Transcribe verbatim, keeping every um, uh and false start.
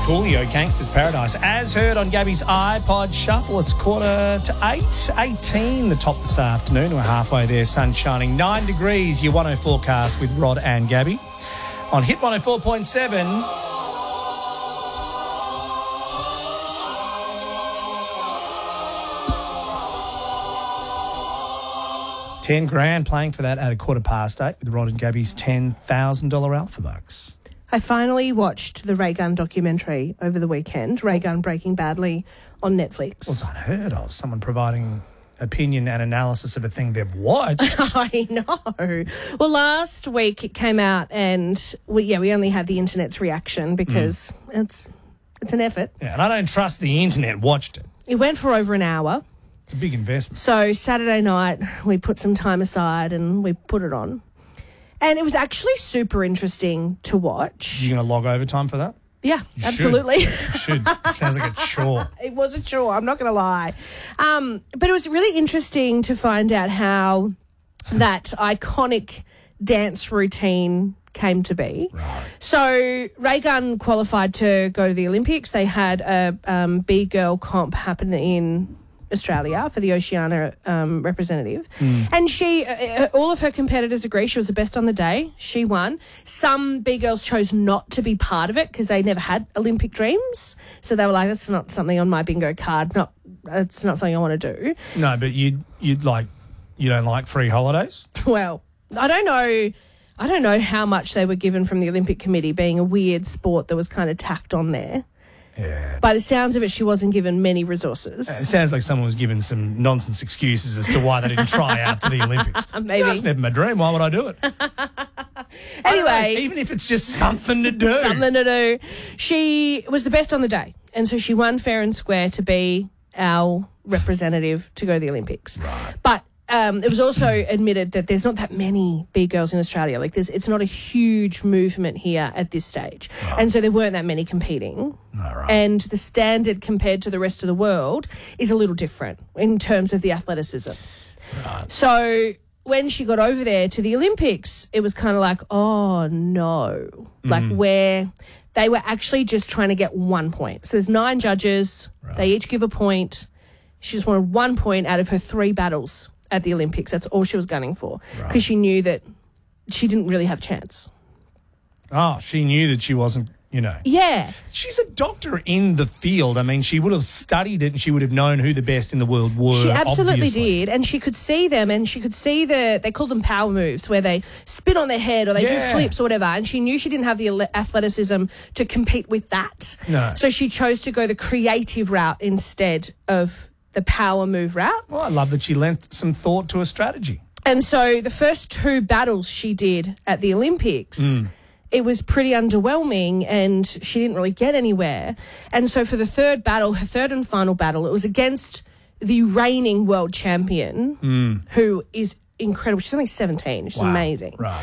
Coolio, Gangster's Paradise. As heard on Gabby's iPod Shuffle, it's quarter to eight, eighteen, the top this afternoon. We're halfway there, sun shining, nine degrees, your one oh forecast with Rod and Gabby. On Hit one oh four point seven... Ten grand playing for that at a quarter past eight with Rod and Gabby's ten thousand dollars Alpha Bucks. I finally watched the Ray Gun documentary over the weekend, Ray Gun Breaking Badly, on Netflix. Well, it's unheard of, someone providing opinion and analysis of a thing they've watched. I know. Well, last week it came out and, we, yeah, we only had the internet's reaction because mm. it's it's an effort. Yeah, and I don't trust the internet watched it. It went for over an hour. It's a big investment. So Saturday night, we put some time aside and we put it on. And it was actually super interesting to watch. You going to log overtime for that? Yeah, you absolutely. Should. should. It sounds like a chore. It was a chore, I'm not going to lie. Um, but it was really interesting to find out how that iconic dance routine came to be. Right. So Ray Gun qualified to go to the Olympics. They had a um, B-girl comp happen in Australia for the Oceania um, representative. Mm. And she, uh, all of her competitors agree she was the best on the day. She won. Some B-girls chose not to be part of it because they never had Olympic dreams. So they were like, that's not something on my bingo card. Not, it's not something I want to do. No, but you'd, you'd like, you don't like free holidays? Well, I don't know. I don't know how much they were given from the Olympic Committee, being a weird sport that was kind of tacked on there. Yeah. By the sounds of it, she wasn't given many resources. It sounds like someone was given some nonsense excuses as to why they didn't try out for the Olympics. Maybe. That's never my dream. Why would I do it? Anyway. Know, even if it's just something to do. Something to do. She was the best on the day. And so she won fair and square to be our representative to go to the Olympics. Right. But Um, it was also admitted that there's not that many B-girls in Australia. Like, there's, it's not a huge movement here at this stage. Right. And so there weren't that many competing. All right. And the standard compared to the rest of the world is a little different in terms of the athleticism. Right. So when she got over there to the Olympics, it was kind of like, oh, no. Mm. Like, where they were actually just trying to get one point. So there's nine judges. Right. They each give a point. She just wanted one point out of her three battles at the Olympics. That's all she was gunning for because right. she knew that she didn't really have a chance. Oh, she knew that she wasn't, you know. Yeah. She's a doctor in the field. I mean, she would have studied it and she would have known who the best in the world were. She absolutely obviously. did. And she could see them and she could see the, they call them power moves where they spin on their head or they yeah. do flips or whatever. And she knew she didn't have the athleticism to compete with that. No. So she chose to go the creative route instead of the power move route. Well, I love that she lent some thought to a strategy. And so the first two battles she did at the Olympics, mm. it was pretty underwhelming and she didn't really get anywhere. And so for the third battle, her third and final battle, it was against the reigning world champion, mm. who is incredible. She's only seventeen. She's wow. amazing. Right.